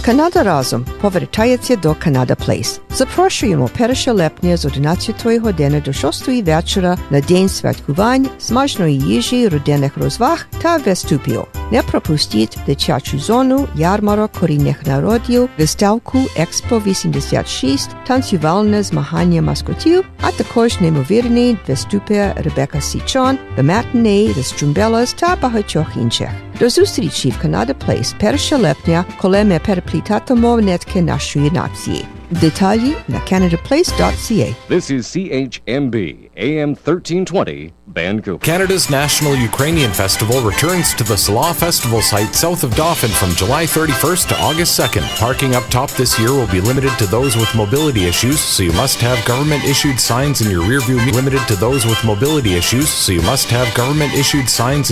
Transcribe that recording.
Канада разом повертається до Canada Place. Запрошуємо 1 липня з 11 години до 6 вечора на День святкувань, смачної їжі, родинних розваг та виступів. Не пропустіть дитячу зону, ярмарок корінних народів, виставку Експо 86, танцювальне змагання маскотів, а також неймовірні виступи Ребека Січон, The Matinee, The Strumbellas та багатьох інших. До зустрічі в Canada Place 1 липня, коли ми переплітатимемо нитки нашої нації. Деталі на canadaplace.ca. This is CHMB, AM 1320, Vancouver. Canada's National Ukrainian Festival returns to the Salah Festival site south of Dauphin from July 31st to August 2nd. Parking up top this year will be limited to those with mobility issues, so you must have government-issued signs in your rearview mirror. Limited to those with mobility issues, so you must have government-issued signs